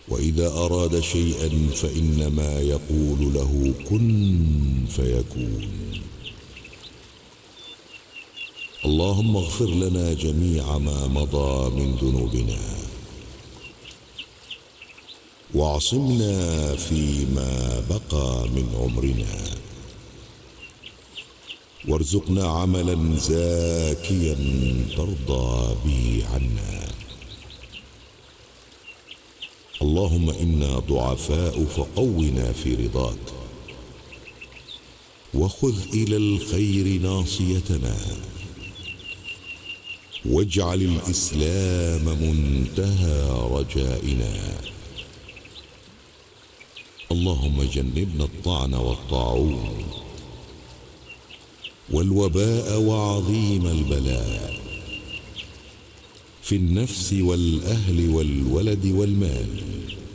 وإذا أراد شيئا فإنما يقول له كن فيكون. اللهم اغفر لنا جميع ما مضى من ذنوبنا، واعصمنا فيما بقى من عمرنا، وارزقنا عملا زاكيا ترضى به عنا. اللهم إنا ضعفاء فقونا في رضاك، وخذ إلى الخير ناصيتنا، واجعل الإسلام منتهى رجائنا. اللهم جنبنا الطعن والطاعون والوباء وعظيم البلاء في النفس والأهل والولد والمال.